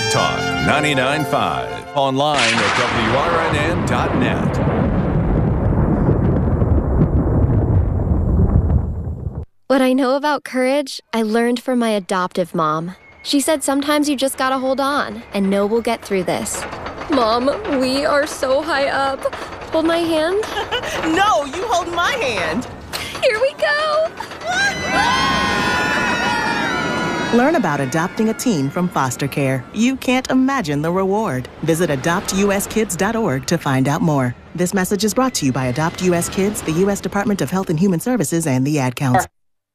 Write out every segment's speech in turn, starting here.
Hot Talk 99.5. Online at WRNN.net. What I know about courage, I learned from my adoptive mom. She said sometimes you just gotta hold on and know we'll get through this. Mom, we are so high up. Hold my hand. No, you hold my hand. Here we go. Learn about adopting a teen from foster care. You can't imagine the reward. Visit adoptuskids.org to find out more. This message is brought to you by Adopt US Kids, the U.S. Department of Health and Human Services, and the Ad Council.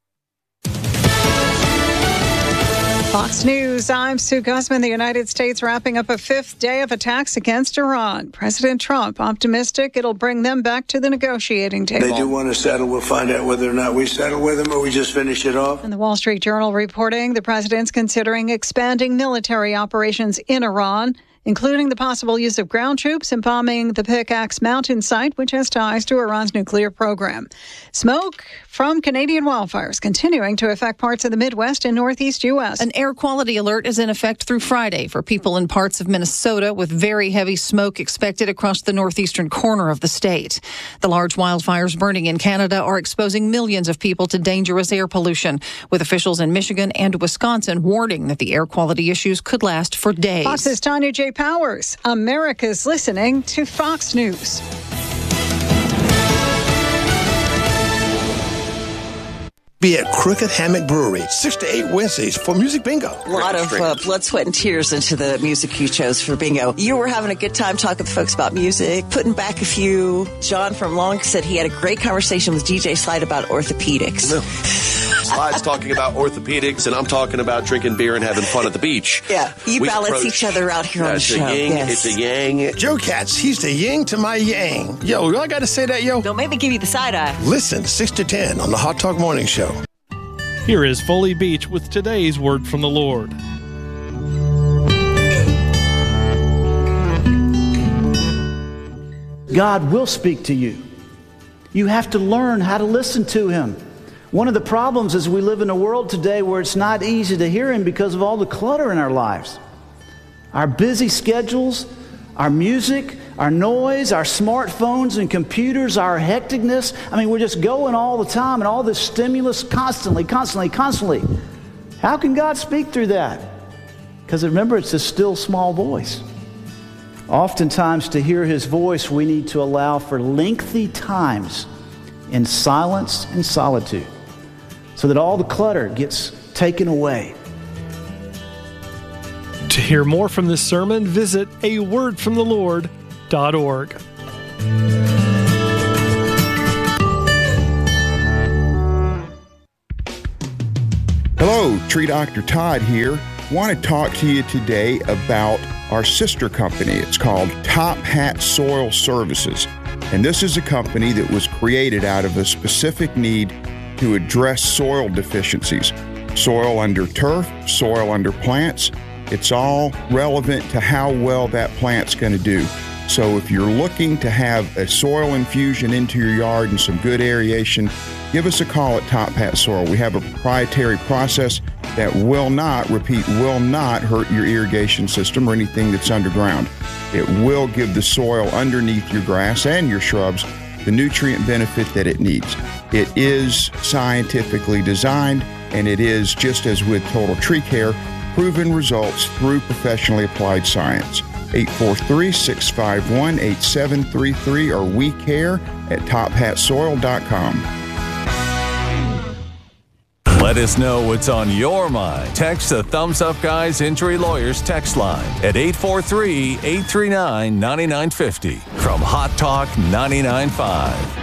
Fox News, I'm Sue Guzman. The United States wrapping up a fifth day of attacks against Iran. President Trump optimistic it'll bring them back to the negotiating table. They do want to settle. We'll find out whether or not we settle with them or we just finish it off. And the Wall Street Journal reporting the president's considering expanding military operations in Iran, including the possible use of ground troops and bombing the Pickaxe Mountain site, which has ties to Iran's nuclear program. Smoke from Canadian wildfires continuing to affect parts of the Midwest and Northeast U.S. An air quality alert is in effect through Friday for people in parts of Minnesota, with very heavy smoke expected across the northeastern corner of the state. The large wildfires burning in Canada are exposing millions of people to dangerous air pollution, with officials in Michigan and Wisconsin warning that the air quality issues could last for days. Fox's Tanya J. Powers. America's listening to Fox News. Be at Crooked Hammock Brewery 6 to 8 Wednesdays for Music Bingo. A lot of blood, sweat, and tears into the music you chose for bingo. You were having a good time talking with folks about music, putting back a few. John from Long said he had a great conversation with DJ Slide about orthopedics. No. Slide's talking about orthopedics, and I'm talking about drinking beer and having fun at the beach. Yeah, you balance each other out here on the show. It's a yang. Joe Katz, he's the yin to my yang. Yo, I got to say that, yo. Don't make me give you the side eye. Listen, 6 to 10 on the Hot Talk Morning Show. Here is Foley Beach with today's word from the Lord. God will speak to you. You have to learn how to listen to Him. One of the problems is we live in a world today where it's not easy to hear Him because of all the clutter in our lives. Our busy schedules, our music, our noise, our smartphones and computers, our hecticness. I mean, we're just going all the time and all this stimulus constantly. How can God speak through that? Because remember, it's a still small voice. Oftentimes, to hear His voice, we need to allow for lengthy times in silence and solitude so that all the clutter gets taken away. To hear more from this sermon, visit awordfromthelord.org. Hello, Tree Dr. Todd here. I want to talk to you today about our sister company. It's called Top Hat Soil Services. And this is a company that was created out of a specific need to address soil deficiencies. Soil under turf, soil under plants. It's all relevant to how well that plant's going to do. So if you're looking to have a soil infusion into your yard and some good aeration, give us a call at Top Hat Soil. We have a proprietary process that will not hurt your irrigation system or anything that's underground. It will give the soil underneath your grass and your shrubs the nutrient benefit that it needs. It is scientifically designed, and it is, just as with Total Tree Care, proven results through professionally applied science. 843-651-8733 or WeCare@tophatsoil.com. Let us know what's on your mind. Text the Thumbs Up Guys Injury Lawyers text line at 843-839-9950 from Hot Talk 99.5.